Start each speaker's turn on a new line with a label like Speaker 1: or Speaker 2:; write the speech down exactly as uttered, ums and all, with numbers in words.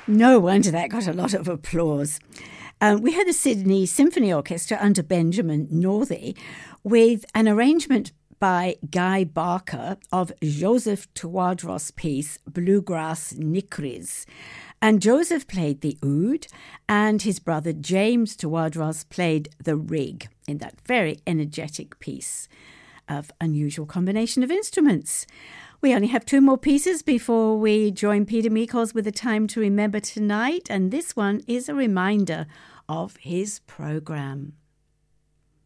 Speaker 1: No wonder that got a lot of applause. Um, we had the Sydney Symphony Orchestra under Benjamin Northey with an arrangement by Guy Barker of Joseph Tawadros' piece Bluegrass Nikriz. And Joseph played the oud, and his brother James Tawadros played the rig in that very energetic piece of unusual combination of instruments. We only have two more pieces before we join Peter Meikles with a time to remember tonight, and this one is a reminder of his program.